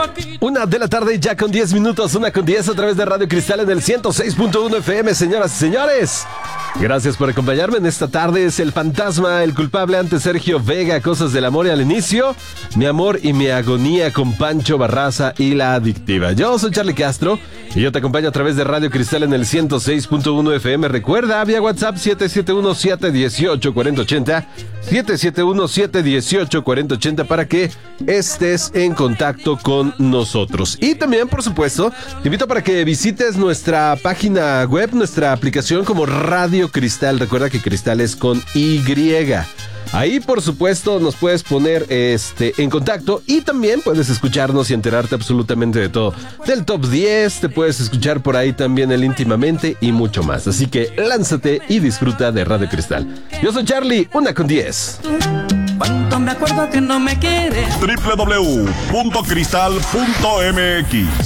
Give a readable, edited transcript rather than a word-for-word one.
Una de la tarde ya con 10 minutos, 1:10 a través de Radio Cristal en el 106.1 FM, señoras y señores. Gracias por acompañarme en esta tarde. Es el fantasma, el culpable ante Sergio Vega, Cosas del Amor, y al inicio, Mi amor y mi agonía con Pancho Barraza y La Adictiva. Yo soy Charlie Castro y yo te acompaño a través de Radio Cristal en el 106.1 FM. Recuerda, vía WhatsApp 771-718-4080, 771-718-4080 para que estés en contacto con nosotros. Y también, por supuesto, te invito para que visites nuestra página web, nuestra aplicación como Radio Cristal. Recuerda que Cristal es con Y. Ahí, por supuesto, nos puedes poner en contacto y también puedes escucharnos y enterarte absolutamente de todo. Del Top 10, te puedes escuchar por ahí también el Íntimamente y mucho más. Así que lánzate y disfruta de Radio Cristal. Yo soy Charlie, 1:10. Cuánto me acuerdo que no me quieres. www.cristal.mx